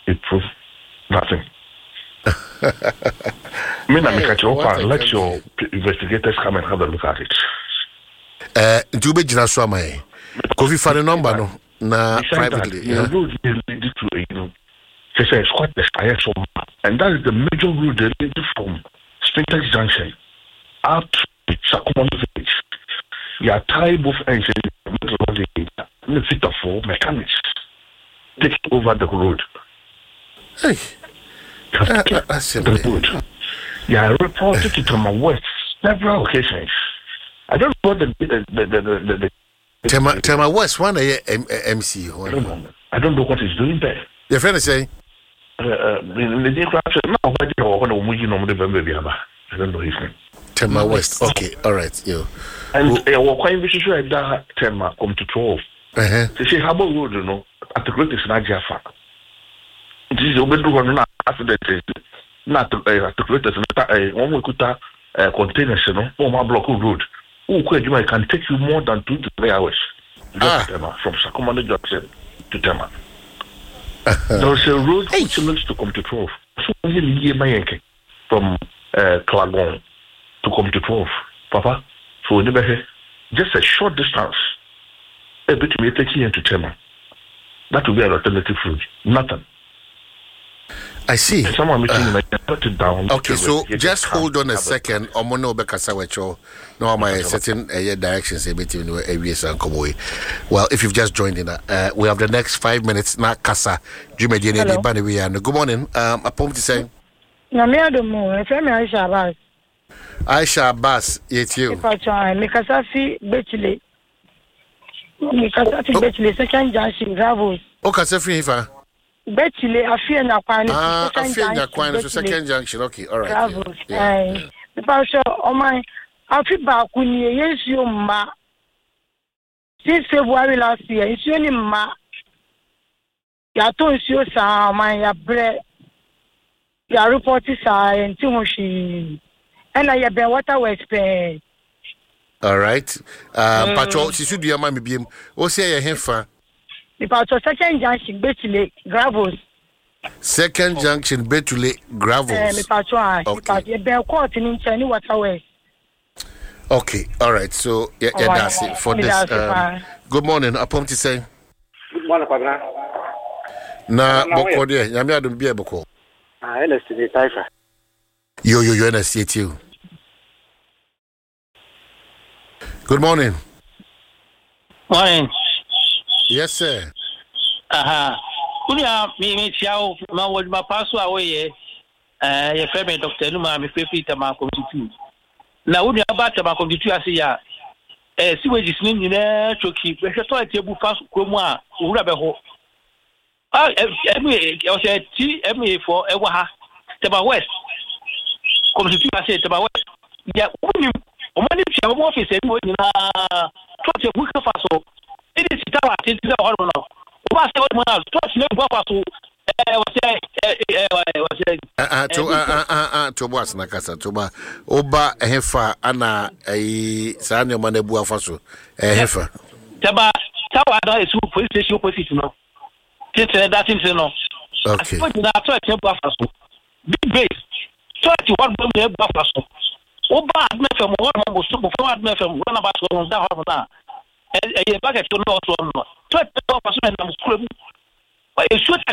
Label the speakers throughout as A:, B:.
A: it proved nothing. Me na me catch you let your investigators come and have a look at it.
B: Do be jina so amai. Kofi fa the number no na privately.
A: The road they lead to they say it's quite the so and that is the major road they lead from Spintex Junction up to Sakumano Village. You are tied both ends in the fit of four mechanics take over the road.
B: Hey.
A: The road. Yeah, I reported to Tema West several occasions. I don't know the
B: Tema West one MC.
A: I don't know what he's doing there.
B: Your friend is saying
A: I don't know his name.
B: Tema West. Okay, all right, yo.
A: And we're quite sure that Tema come to 12. They say Harbour Road, at the greatest Nigeria. It is over accident. Not at the greatest one we could containers, my block road. You can take you more than 2 to 3 hours. From Sakumano Junction to Tema. There's a road which looks to come to 12. So from Klagon to come to 12. Papa, so we never hear just a short distance. A bit may take you into Tema. That will be an alternative route. Nothing.
B: I see.
A: Someone meeting put it down.
B: Okay, so just hold on a second. Omono Bekasa Wecho. No, my certain directions a bit in areas and come away. Well, if you've just joined in, we have the next 5 minutes. Na Kasa, Jumedian, good morning. A poem to say.
C: Namia do mo, Femi Aisha Abbas.
B: Aisha Abbas, yet you.
C: Mikasafi Betchley. Mikasafi Betchley, second junction, Gravos.
B: O Kasafi Hifa.
C: Betchley, Afia Nakwan.
B: Afia Nakwan, so second junction. Okay, all right.
C: Gravos. The pastor, oh my, Afiba Kuni, yes, you ma. Since February last year, it's only ma. Yato is your son, my bread. Your report is and Timoshi. And I have been water west pay.
B: All right. Patrol, she should be a mammy beam. Oh, say a heifer.
C: The Patrol second junction, Betchley, Gravos.
B: Second junction, Betchley, Gravos.
C: The Patrol, okay. You've been caught in any water west.
B: Okay, all right. So, yeah, that's it for this. Good morning. Upon to say.
D: Good morning, Pabra.
B: Na, Boko, dear. Yamia don't be a Boko.
D: I understand the Taifa.
B: You understand you. Good morning.
E: Morning.
B: Yes, sir.
E: Kunya me chiao ma wo ma paso away ye femi Dr. Numa me fefi tama committee. Na wo nya ba tama committee ase ya siwage sinin nyina choki be hweto atebu paso kromu a owura be ho. Emi o se ti emi for ewa ha tama west. Committee ase tama west. Ya unim o mani tia mo office emi nyina to te buka faso. It is tawa ti ti ho no. What was the one? Touch them, Papa.
B: To was Nakasa, Toba, Oba, a heifer, Anna, a Sanya Manebu Faso, a heifer.
E: Taba, Tawa is police station opposite, no. That is no.
B: Okay.
E: Big base. 21 million buffers. Oba, from one almost from one about one down. A bucket to know so no. 12% I'm screwed. But you should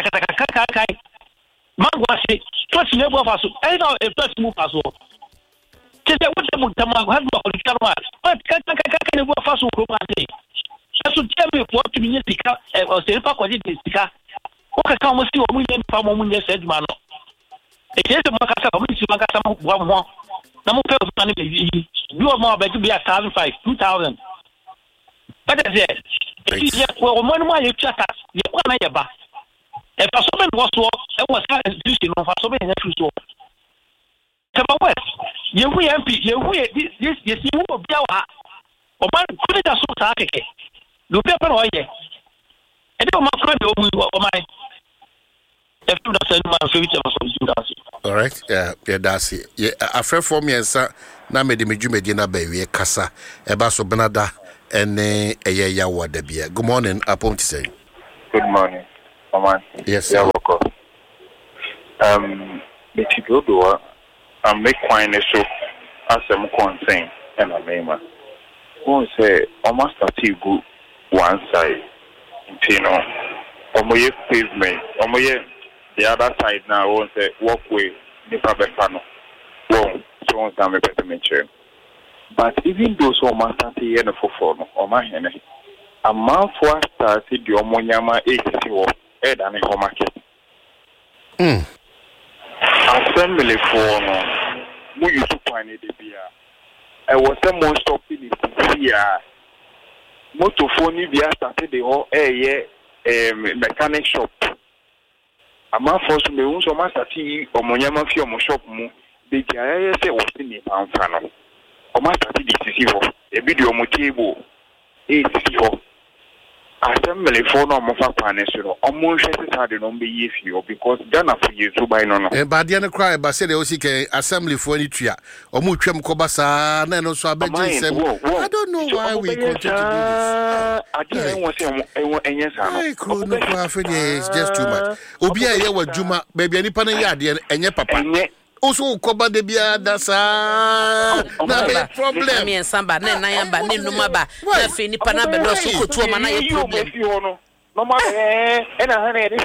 E: Mangwasi, touch never of us. I know if that's move as well. Tell what the Mutama had more Carmas. But can you go fast with Romani? That's what tell me what to be Tika or Silpa Tika. Okay, come with you, we didn't farm when you said, man. It is a Macasa, Macasa, 1 more. No more money. You are more better to be 1,500, 2,000. But I said, well, one more you chat us, you want to buy. If a woman was I was using of so many issues. Tell West, you we MP, you we this, you will be our man couldn't have so target. You paper or ye. I don't my
B: all right, yeah, that's it. Yeah, a friend for me and sir, now made me Jumedina baby, Casa, a basso Benada, and a yawa debia. Good morning, upon to say.
F: Good morning.
B: Yes.
F: Yeah, the people do make quine so as some concern and a mema. Won't say almost a tea good one side. You know, Omoye pavement, Omoye the other side now won't say walkway, Nipa Befano. Won't so on some mention. But even those who must start here for or my henny, a month for started the Omonyama 80 or Ed and a home market. Assembly for no, we used to find it beer. I was someone stopping it here. Motor phone via started the whole mechanic shop. A man forced me also master tea or Monyama film shop mo. The GIS was in the Panfano. Or master tea, a video motivo. 84. Assembly for no more financial. Almost had a number you because Ghana for you to buy no.
B: But the cry, but say the OCK assembly for any tria or Mucham Kobasa, and also I don't know why we continue to do this.
F: I didn't want to yes, I
B: could not it's just too much. Obia, you were Juma, baby, any panayard and your papa. Also, Koba de Bia, that's a problem.
G: Me and Samba, Naya, but Numaba, Fini Panaba, so to a man,
F: no matter, and I had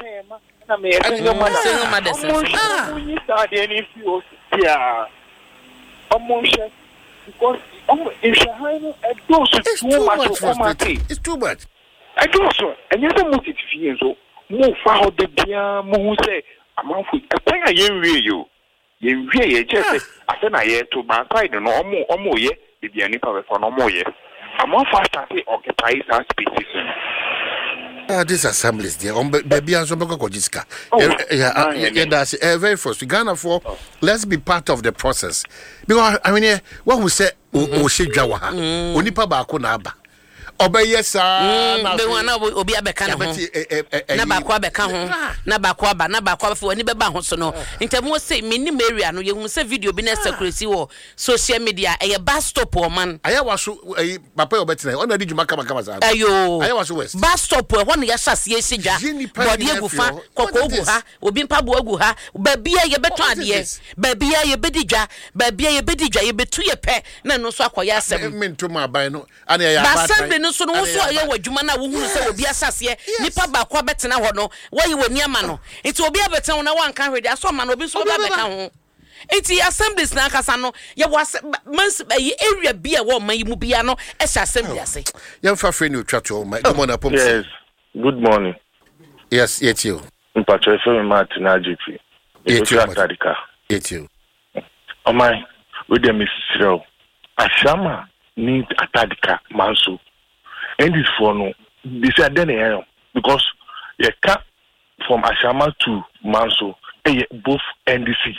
B: it's too much.
F: I do so, and you don't want it to feel so. Move out the Bia, Mo say, I'm off with a thing I you. You really just I said I hear to my side no more ye the Biani power for no more ye. I'm more fast at the occupies our spaces.
B: This assemblies there on baby and some Kojiska. Yeah, that's very first. We Ghana for let's be part of the process. Because I mean what we say Oshijawa Onipa Bako Naba. Obey sir.
G: Be one obi abeka na ho. Na ba kwa abeka ho. Na ba kwa ba na ba kwa fo ani beba ho so no. Ntemu say minim area no ye hu say video bi na security wo social media e bus stop o man.
B: Aya waso papa obetina. Ona di djuma kama za.
G: Ayo.
B: Aya waso west.
G: Bus stop e won ya hyase ye sigya. Body egufa, kokko ogu ha, obi mpabo ogu ha. Ba bia ye beto ade. Ba bia ye bedidwa, ba bia ye bedidwa ye betu ye pe na no so akoya asem.
B: Minto ma ban no. Ana ya ba.
G: So no so aye wadwuma na wo hunu se obi asase nipa ba kwa betena ho no waye wani ama no enti obi abetena na wanka hwede aso ma no obi so ba beka ho enti assemblies na akasa no ye was area bia wo man yimu bia no e sha assembly ase
B: ye fa free new chat o my come on up.
F: Yes, good morning.
B: Yes, yet you
F: mpacho fe me Martin AGP
B: yet you
F: Atadika
B: yet you
F: o my we dem Israel Ashama need Atadika Manso. And this for no, they said then because you cut from Ashama to Manso, both NDC.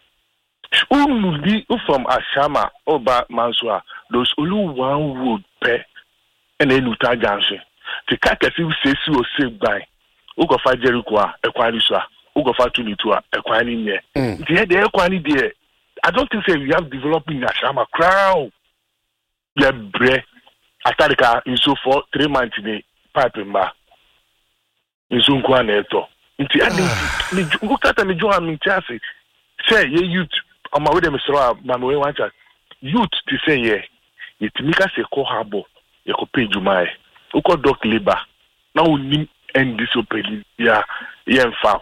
F: Only from Ashama over Manso, there's only one road per and then Utah Junction. The Kakasi says you will save by Ugofa Jericho, Equanisha, Ugofa Tunitua, Equani. The Equani there. I don't think we have developing Ashama crown. Yeah, bre. Atadika inso for 3 months in the pipe mba inso nkwa na eto nti ade ni ngukata ni jo am ntiase say ye youth ama we dem sro ma me wan chat youth ti say ye yitimika se ko habo ye ko page mai uko doc labor na unim end this opeli ya ye mfa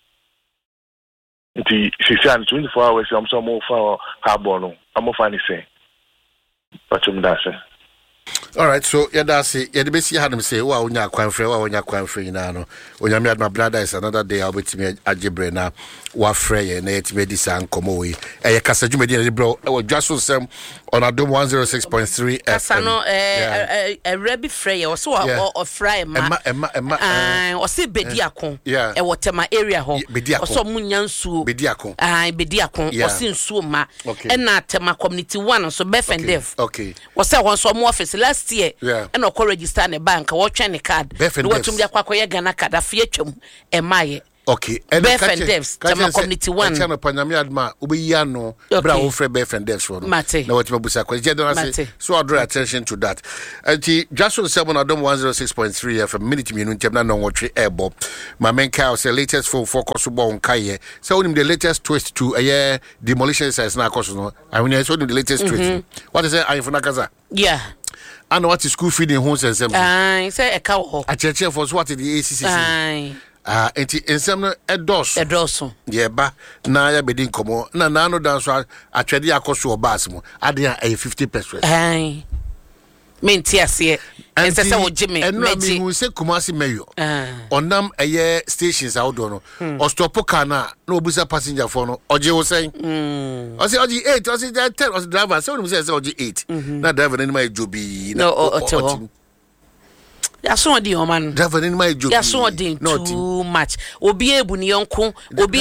F: nti se 24 hours am so mo fa habo no am fa ni say patum da say.
B: All right, so that's it. Yeah, the best you had him say, "Wow, onya kwanfre, wow, onya kwanfre na no. Onya me my brother is another day. I'll be to me ajibre na wa frey na yet me dis ankomo we. E kasa dwuma di bro. E just so sem on Adom 106.3 FM.
G: Kasa no rebi frey o so o frey ma. O se bedi akon. E wotema area ho. O so munya nsuo. Bedi akon. Bedi akon. O se nsuo ma. E na tema community 1 so befendef.
B: Okay.
G: O se won so mo office last year and no register ne bank wo twen ne card no watum dia kwakoye Ghana card afie twam e maye
B: Okay,
G: and Beth and Devs, community one.
B: Channel Panami Adma, Ubiyano, Bravo for Beth and Devs one.
G: Mate.
B: No, what Mabusa question. So I'll draw attention to that. And just on 7 Adam 106.3 FM, minute minute, no watch airbo. My main cow say latest for focus on Kaye. So him the latest twist to a year demolition size na cost. I mean, I saw the latest twist. What is it? I Funakaza.
G: Yeah.
B: I know what is school feeding homes and something.
G: I say a cow.
B: A church for what in the ACC. Enti ensem edoso ye ba na ya bedin komo na no dance atwede akoso obas mu ade a 50%.
G: Ai menti ase ense se wo jime
B: meji hu se Kumasi mayo onam eye stations outdoor no o stop car na obusa passenger for no oje wo sen o se oje 8 o se 10 o se driver se wonu se oje 8 na driver ni ma jobi na
G: o ya so di o man
B: driver in my job
G: ya so di too much obi ebu ni yonko obi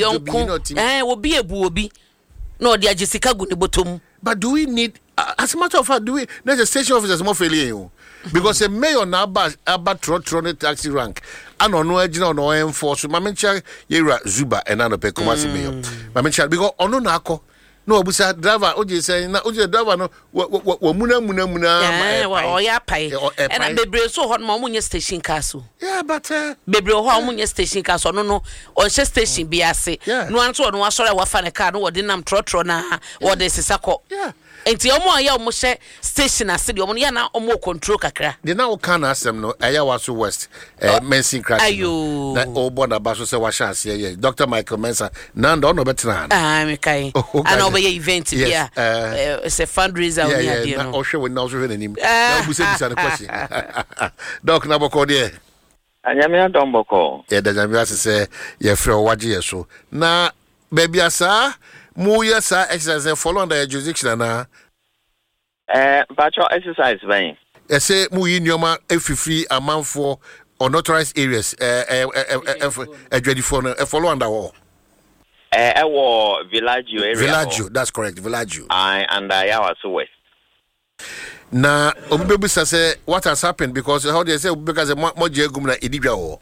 G: ebu obi no di agisika gu ni botom.
B: But do we need as a matter of fact there's a station officers more failure because a mayor na aba trotron taxi rank and no agina no enforce mamencha yera Zuba and no pe Kumasi mayor mamencha because ono na akọ no obusa driver oje say na oje driver no wo muna
G: ya pai and bebre so hot mo munye station castle.
B: Yeah, but
G: bebre ho munye station castle no on station bi ase no anso no asore wa fa ne car no wo de nam trotro na wo de sisako.
B: Yeah.
G: Enti omo aya omo she station ase de omo ya na omo control kakra
B: de na o kan asem no aya waso west Mensing crash
G: ayo
B: na obo na baso se wa chance ye Dr. Michael Mensa na ndo no betra
G: me kai ana obo ye event bia it's a fundraiser on here
B: you know o hwe we na o hwe na nim na busa na question doc na boko de
H: anyame adomboko
B: ye da nyame asese ye frɛ waje ye so na baby asa mu yesa exercise follow under jurisdiction na
H: batcho exercise ben
B: say mu yi nyoma efifiri amanfo unauthorized areas adwadi no follow under war
H: ewo Villaggio area
B: Villaggio, that's correct, Villaggio
H: and Yawaso West.
B: Na obibebu say what has happened because how they say because moje gum na idibia ho.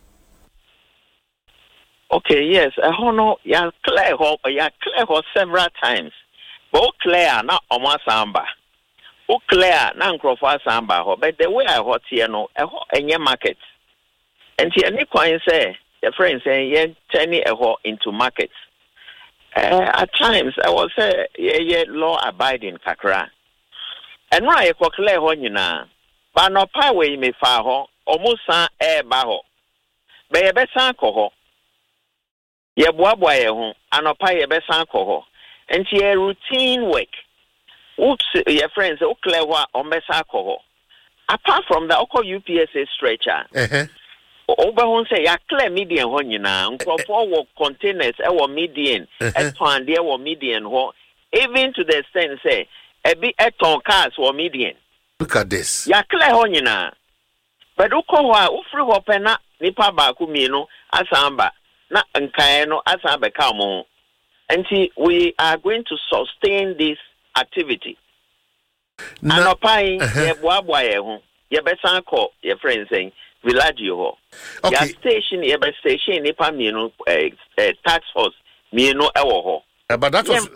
H: Okay, yes, no ya clear ho several times. But clear na omasamba. O clear na nkrofo asamba ho, but the way I hot here no enye market. And here any coin say the friend say ye turn it into markets. At times I will say ye law abiding kakra. And right ko clear ho nyina. Ba no pa we me fa ho, omusa ba ho. Be ye besan ko ho. Ye boaboa ye ho, anopa ye besan ko ho. Enti ye routine work. Oops, your friends o clear wa on besan ko ho. Apart from that, oko UPSA stretcher. Oba say ya clear median ho nyina nkrofo wo containers e wo median eton de wo median ho even to the extent say ebi eton cars wo median.
B: Look at this.
H: Ya clear ho nyina but uko ho ufri ho pena nipa ba ku mienu asamba na nkae no asamba ka mo enti we are going to sustain this activity. Anopai ye boaboa ye ho ye besan ko ye friends saying Villaggio. Okay. Your station, your station, nipa mienu tax force mienu ewo.
B: But that was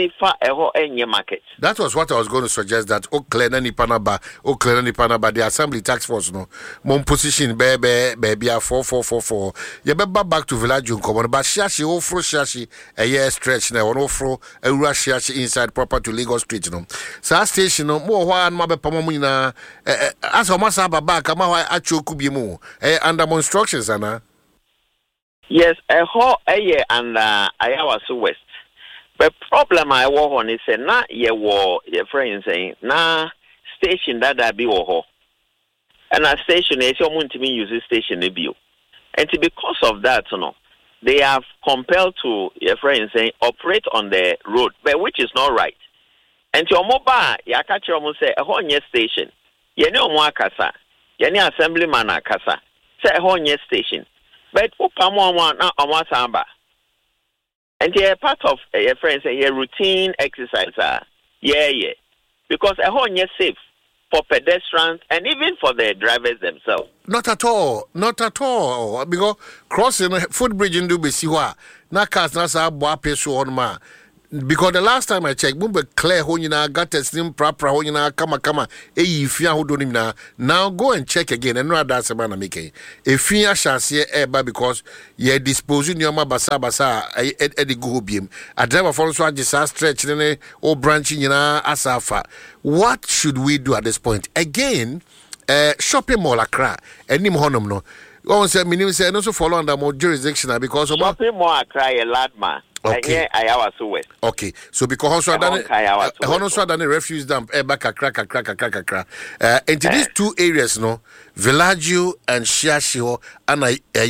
H: market.
B: That was what I was going to suggest. That Oklena Nipanaba, the Assembly Tax Force no, mon position baby 4444. You better back to Villaggio common, but shashi ofro shashi a year stretch now on ofro a rush shashi inside proper to Lagos Street no. So station no more one mabe pamomina as a masaba back amawa acho kubimu under instructions ana.
H: Yes, a ho a year and Ayawaso West. The problem I work on is na ye war your friend saying na station that be wo and a station is your to me use station bio. And because of that, they have compelled to your friend saying operate on the road, but which is not right. And your mobile ya catch your say a whole station. Ye no more kasa, ye assemblyman kasa, say a whole station. But upamwa na omasamba. And they're part of friends a routine exercise. Yeah. Because a whole year safe. for pedestrians and even for the drivers themselves.
B: Not at all. Because crossing footbridge in Dubisiwa, na cars na sa bo apeso on ma. Because the last time I checked, mumbe clear ho nyina got testing proper ho nyina kama ifia ho do na. Now go and check again and no that semana make. Ifia chance eba because ye dispose nyoma basa e de go biem. A driver for so agisa stretch ne o branch nyina asafa. What should we do at this point? Again, shopping mall Accra enim honom no. One say minim say no so follow under more jurisdiction because
H: shopping mall Accra a ladma.
B: Okay. Okay. So because also done a refuse dump back a crack. Into these two areas, no, Villaggio and Shiashio and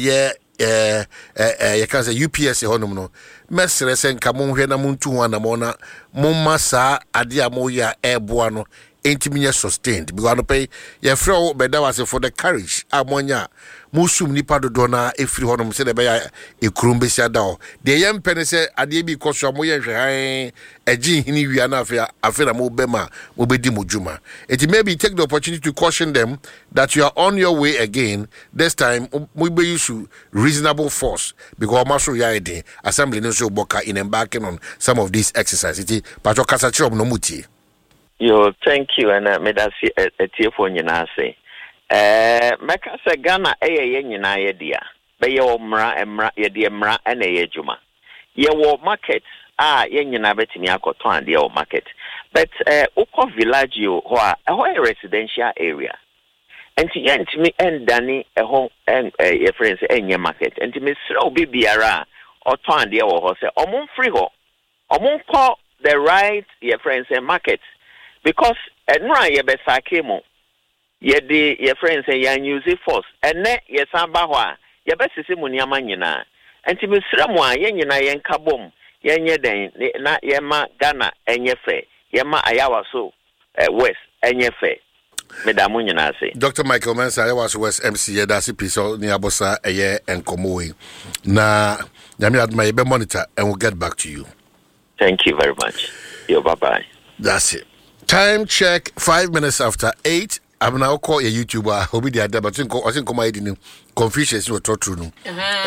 B: you can say UPS honum no. Mesre sen kamon hwe na muntu wana mona momma sa ade amoya eboano intiminya sustained because no pay ye frɛ beda was for the courage amonya musum nipa dodo na efiri honum se de be ya ekurum besia da o de yem pene se ade bi koso amoya hwe han agi hini wia na afi na mo bema mo bedi mojuma it maybe take the opportunity to caution them that you are on your way again this time mo be use reasonable force because maso ya ede assembly no so boka in embarking on some of these exercises it patro kasa chiro no muti.
H: Yo, thank you, and me that's a telephone you know say. Meka se Ghana ye nyina ye dia. Be ye emra ye dia emra ene ye juma. Ye wo market ye nyina betimi akoto and ye wo market. But uko village yo ho a residential area. Enti yentimi endani ho ye friends enye market. Enti me sra obi biara oto and ye wo ho se omon free ho. Omon call the right ye friends market. Because enra ye be sake mo ye de ye friends say yan use force ene ye samba ho a ye be sisi mu niama nyina enti misra mo a ye nyina ye nkabom ye nye den na ye ma Ghana enye fe ye ma Ayawa so West enye fe medamu nyina say
B: Dr. Michael Mensah Ayawa West MC ye da piso ni abosa eye enkomowe na nyame adma ye be monitor and we'll get back to you.
H: Thank you very much. Yo, bye-bye.
B: That's it. Time check 5 minutes after 8. I'm now call a YouTuber. Hobi the other, but I think come in Confucius you talk to no.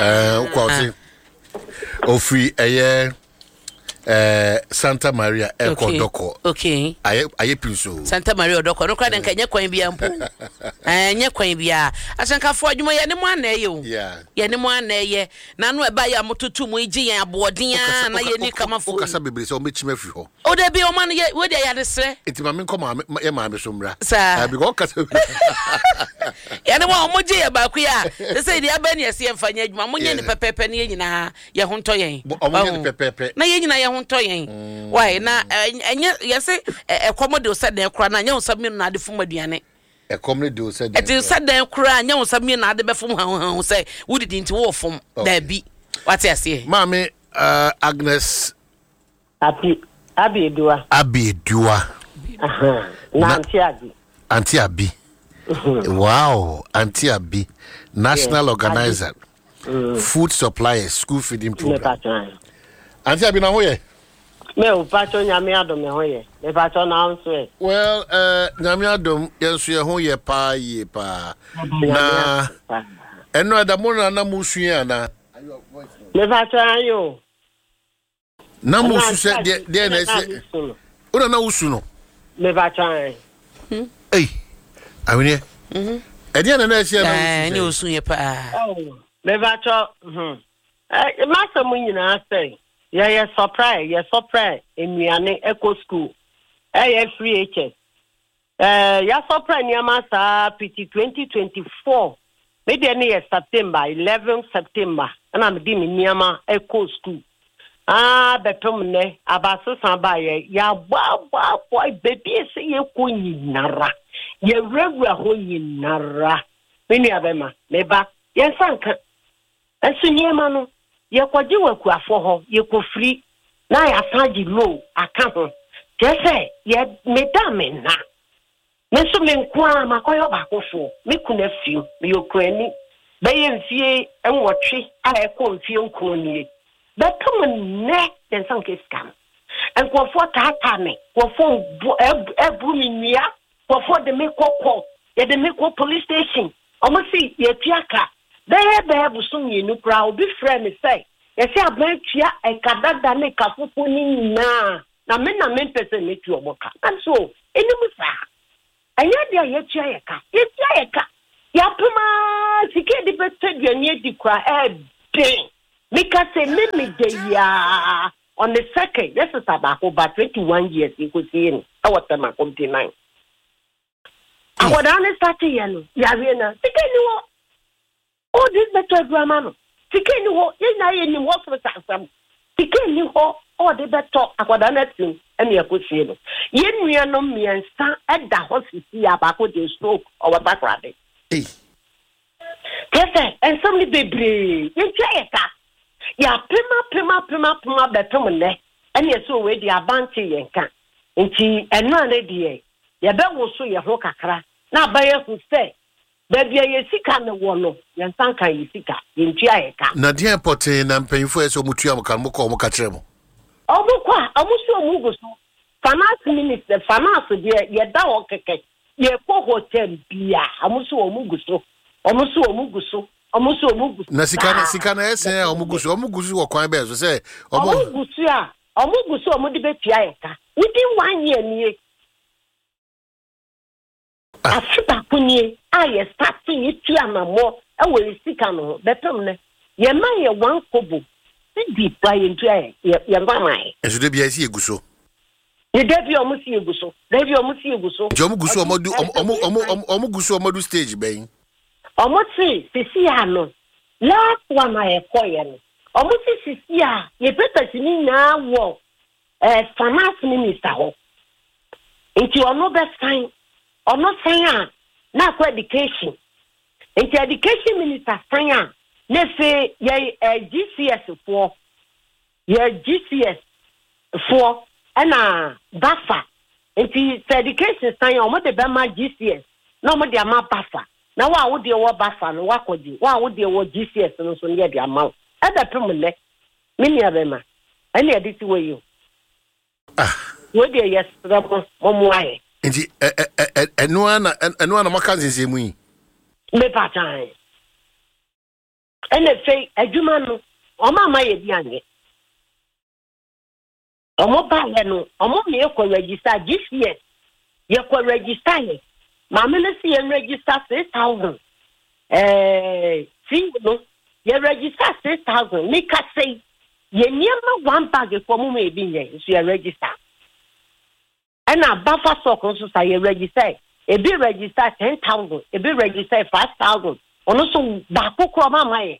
B: Free Santa Maria Airport Doko.
G: Okay.
B: I pinso.
G: Santa Maria Doko. No cry and kanya kwan bia mpo. Nya kwan bia. Asanka fo adwuma ye ne mo ana ye o.
B: Yeah.
G: Ye ne mo ana ye. Na no eba ya mototu mo igi yan aboden a na ye ni kama fo.
B: Okasa bebre so mechime fri ho.
G: O de bi o man ye we de ya de sre.
B: Enti ma me nkoma ye ma me so mra.
G: Because
B: okasa.
G: Ya ne mo gi ye ba ku ya. Say de aba ne ese mfanya adwuma mo nye ne pepepe ne ye nyina ye ho nto yen.
B: O mo nye ne pepepe.
G: Na ye nyina ye ho nto yen. Why na enye ye say ekomodo o said den kra na nya usab mi na ade fom aduane.
B: Ekomodo o said
G: den. It said den kra nya usab mi na ade be fom han say wo did nti wo fom da bi. What you say?
B: Mami Agnes
C: Abi Edua. Na
B: Auntie Abi. Wow, Auntie Abi, national organizer, food supplier, school feeding program. Auntie Abi na ho ye?
C: Me o patron nyame adom me ho ye. Me patron na nso e.
B: Well, nyame adom yenso ye ho ye pa ye pa. Na eno adamona na musua na.
C: Me patron yo.
B: Na musu se de na se. Una na usu no.
C: Me patron.
B: Hey. Awini. Edi na na se na
G: usu. Ni usu ye pa.
C: Oh, me patron. Master mu nyina say. Yeah, surprise. Emiane Eco School. Free HS. Surprise Niamasa PT 2024. Maybe any September, 11 September. And I'm doing Niama Eco School. Betomne, Abaso Sambaye, ya boy, baby, say you queen nara. Ye regular hoyin nara. Many of them, neba. Yes, uncle. And Sunyamano. Ye kwaji weku afo ho ye ko free na ya saji low aka ho je say ye medame na me so me nkwa makoyo bakofo me kuna fiu me yokrani be ye mfie enwotwe a ekọ mfie nkroni be come ne den san ke scam en ko fo tata me ko fo ebu mi nia for the make call ya the make police station almost see ye tiaka there busun ye no kra obi friend say ye say abantua e kadada ne kafofo ni na me pese me tu oboka and so enimu sa anya dia ye tia ye ka ya puma sike di betu ni di kra den Mika say me de ya on the second. Yes, it's about 21 years. You could see in our time 29. I would only start to yellow. Yavina, Tikenu. Oh, this better grammar. Tikenu, you know, what for some. Tikenu, oh, the better. I would understand. And you could see it. Yen we are no me and stand at the hospital about the stroke or back rabbit. Yes, and somebody baby. You try it. Ya prima betomne ene so we dia banche yenka nti eno ane die ye be wo so ye ho kakra na abaye hu se ba bia ye sika ne wo no ye nsanka ye sika ye ntua ye ka
B: na dia pote na mpanyfo eso mutua mo kan mo ko mo ka kire mo
C: obukwa amuso omuguso finance minister finance die ye da wo keke ye ko hotel bia amuso omuguso
B: na sikana ese omugusu okwan be so say
C: omugusu omudi betua eka within 1 year nie afiba kunye aye starting itu amamo e we sika no betom ne ye man ye 1 kobo di pa ye ntua ye ngwamai
B: enso de bia isi eguso
C: ye debi omusi eguso
B: omugusu omodu omodu stage ben
C: Omosi sisi ano last one I acquire no omosi sisi a ye pepesi ni na wo finance minister ho enti ono be sign a na kwa education enti education minister sign a na say ye GCS for ana bafa enti education sign omo de be ma GCS na omo de ama bafa na wa wo de wo bafa no wakoji wa wo de wo GCS no so ne de amaw e da pem le mini abema ani editi we you wo de yes rabo mo aye
B: nti eno ana makanse mu yi
C: me patan ene fei adwuma no o ma ye bi anye o mo ba le no o mo me ko register GCS ye ko register ye Mama na see and register 6,000. See no, you register 6,000. Make us say you never one bag for me be here. So you register. And a buffer circle so say you register. A be register 10,000. A be register 5,000. Also baku kwa mama.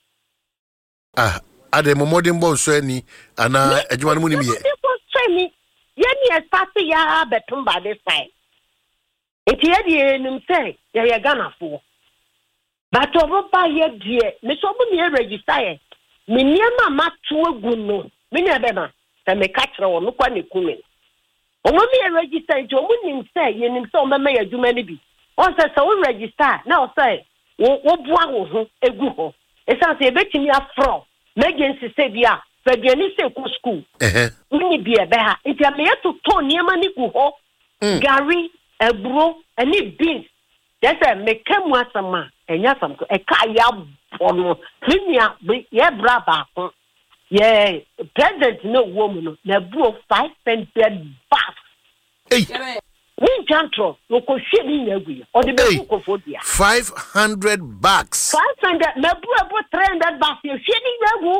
B: Ade mo modern bon so ani ana adwuma no mu ni me.
C: Ye ni start ya betum ba this time. Eti ye die num say ye Ghana fo but obo ba ye die me so bu me register ye me niam ma to agu no me ne be ma se me ka kire wo no kwa ne kumi o mo me register nti o mo nim say ye nim say o me ya adwuma ni bi o say so we register na o say wo bua wo ho egu ho e say e betimi afro emergency say bia fa bia ni say ko school ni bi e be ha nti me ye to niam ni gu ho gari ebro any beans just me kemu asama enya sam e ka ya bono linia ye braba ko ye president no woman no na bro 500 bucks ni jantro no ko hwe ni na gu o de be ko fodia
B: 500 bucks
C: 500 na bro 300 bucks ye hwe ni na gu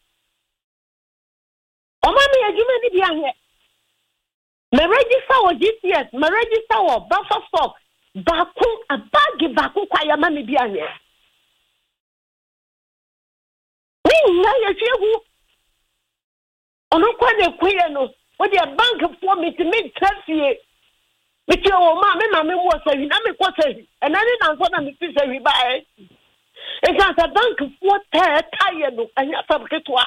C: o ma me adwuma ni bia he me register o GCS me register o buffer stock baku a bag baku kwa ya mami bia he ni na ye hwe ono kwa de kwe no o de bank for me to make traffic with your ma me wo so na me kwa so and na na so na me fi so wi ba e ka sa bank for tie no anya sabketo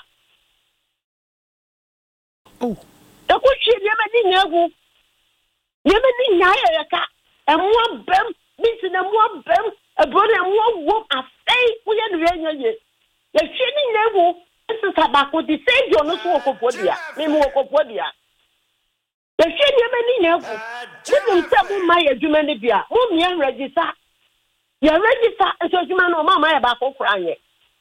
B: oh
C: Ekuchi yemeni nyagu yemeni nyaya ka emwa bem bisi na mwa bem ebore emwa wo afei uye nyenye ye chini nyagu ese sabako di sejo no so okopodia me mo okopodia The shady many never. Didn't tell my human bia. Mummy and register. You register as a human or mamma about for crying.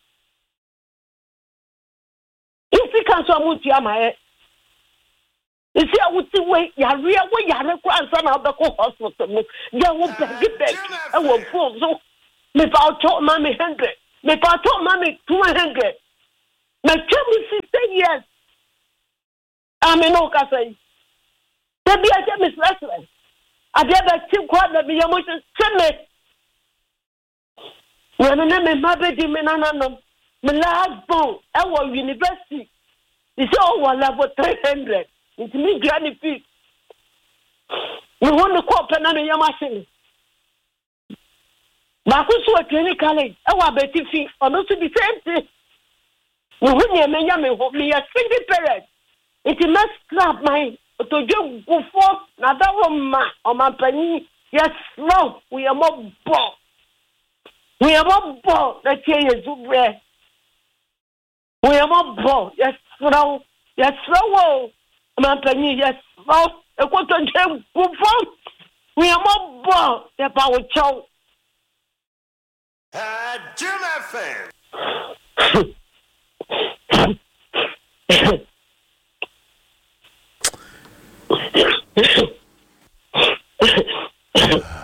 C: If you can't so much, my you see, I would see wait, you real way, you have a grandson of the hospital. You will get back. I will pull so. Me pa told mommy 100. Me pa told mommy 200. Me tell me 16 years. I mean, no, I say. There be a Miss Leslie. I get that 2 quarter be almost send me. When I name my baby, me last born, I was university. It's all level 300. It's me, Granny Pete. We want to call Penana Yamashini. Bakusu at any college, our betty fee, or not to be same. We wouldn't have me a single parent. It must slap my to do go forth, not that woman or my penny. Yes, no, we are more bought. We are more bought that is rare. We are more bought, yes, no, my penny, yes, no, a quarter of go forth. We are more bought the power chow.
I: Jim FM.